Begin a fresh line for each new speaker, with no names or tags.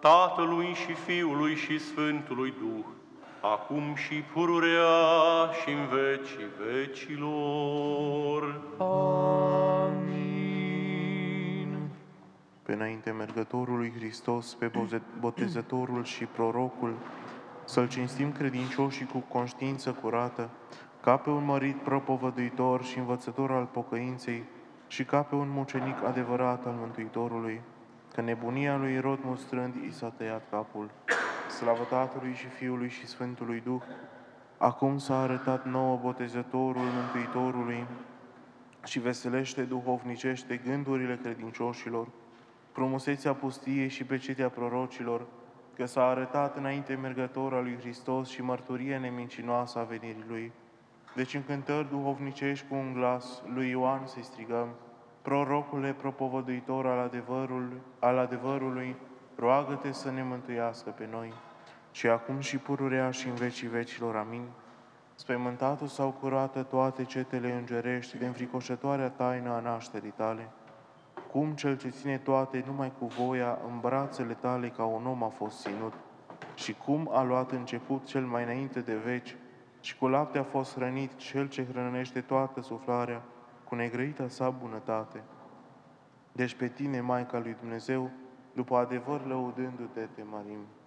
Tatălui și Fiului și Sfântului Duh, acum și pururea și în vecii vecilor.
Amin.
Pe înainte mergătorului Hristos, pe botezătorul și prorocul, să-L cinstim credincioșii cu conștiință curată, ca pe un mărit propovăduitor și învățător al pocăinței și ca pe un mucenic adevărat al Mântuitorului, că nebunia lui Irod mustrând i s-a tăiat capul. Slavă Tatălui și Fiului și Sfântului Duh, acum s-a arătat nouă botezătorul Mântuitorului și veselește duhovnicește gândurile credincioșilor, frumusețea pustiei și pecetea prorocilor, că s-a arătat înainte mergător al lui Hristos și mărturie nemincinoasă a venirii Lui. Deci în cântări duhovnicești cu un glas lui Ioan să-i strigăm: Prorocule, propovăduitor al adevărului, roagă-te să ne mântuiască pe noi. Și acum și pururea și în vecii vecilor. Amin. Spăimântatul sau curată toate cetele îngerești de înfricoșătoarea taină a nașterii tale. Cum cel ce ține toate numai cu voia în brațele tale ca un om a fost ținut, și cum a luat început cel mai înainte de veci, și cu lapte a fost hrănit cel ce hrănește toată suflarea cu negrăita sa bunătate. Deci pe tine, Maica lui Dumnezeu, după adevăr lăudându-te, te mărim.